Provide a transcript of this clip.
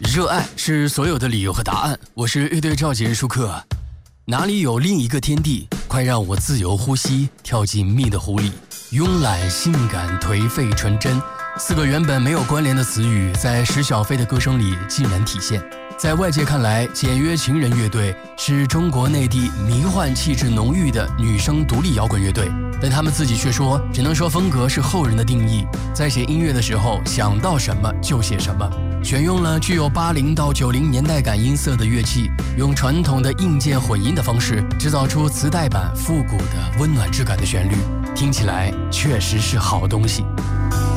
热爱是所有的理由和答案。我是乐队赵杰舒克。哪里有另一个天地，快让我自由呼吸，跳进蜜的湖里。慵懒、性感、颓废、纯真，4个原本没有关联的词语，在石小飞的歌声里竟然体现。在外界看来，简约情人乐队是中国内地迷幻气质浓郁的女生独立摇滚乐队，但他们自己却说，只能说风格是后人的定义，在写音乐的时候想到什么就写什么，选用了具有80到90年代感音色的乐器，用传统的硬件混音的方式，制造出磁带版复古的温暖质感的旋律，听起来确实是好东西。